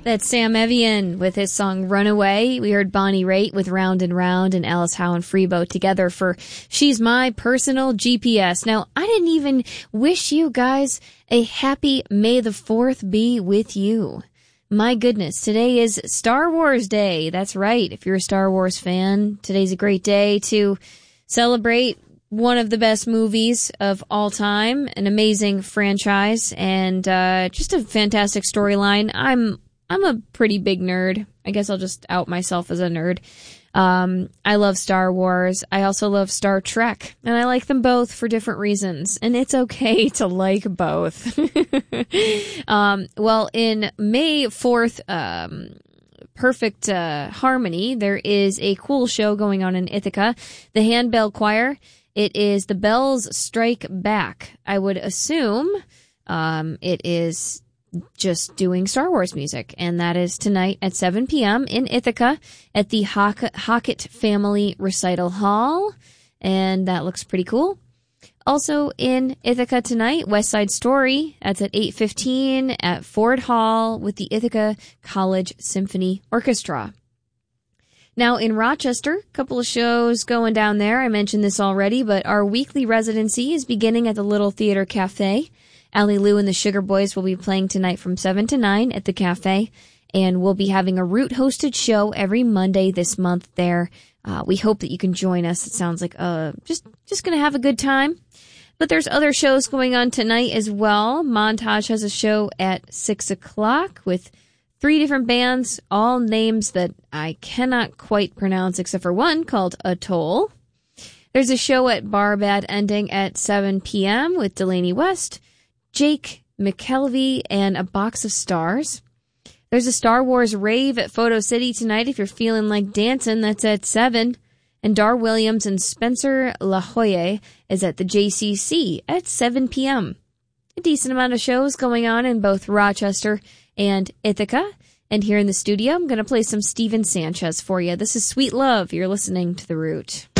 That's Sam Evian with his song Runaway. We heard Bonnie Raitt with Round and Round and Alice Howe and Freebo together for She's My Personal GPS. Now, I didn't even wish you guys a happy May the 4th be with you. My goodness, today is Star Wars Day. That's right. If you're a Star Wars fan, today's a great day to celebrate one of the best movies of all time, an amazing franchise, and just a fantastic storyline. I'm a pretty big nerd. I guess I'll just out myself as a nerd. I love Star Wars. I also love Star Trek, and I like them both for different reasons, and it's okay to like both. Well, in May 4th, perfect harmony, there is a cool show going on in Ithaca, the Handbell Choir. It is The Bells Strike Back. I would assume it is just doing Star Wars music, and that is tonight at 7 p.m. in Ithaca at the Hockett Family Recital Hall, and that looks pretty cool. Also in Ithaca tonight, West Side Story. That's at 8:15 at Ford Hall with the Ithaca College Symphony Orchestra. Now in Rochester, a couple of shows going down there. I mentioned this already, but our weekly residency is beginning at the Little Theater Cafe. Allie Lou and the Sugar Boys will be playing tonight from 7 to 9 at the cafe, and we'll be having a Root-hosted show every Monday this month there. We hope that you can join us. It sounds like just going to have a good time. But there's other shows going on tonight as well. Montage has a show at 6 o'clock with 3 different bands, all names that I cannot quite pronounce except for one called Atoll. There's a show at Bar Bad Ending at 7 p.m. with Delaney West, Jake McKelvey, and A Box of Stars. There's a Star Wars rave at Photo City tonight if you're feeling like dancing. That's at 7. And Dar Williams and Spencer LaHoye is at the JCC at 7 p.m. A decent amount of shows going on in both Rochester and Ithaca. And here in the studio, I'm going to play some Steven Sanchez for you. This is Sweet Love. You're listening to The Root.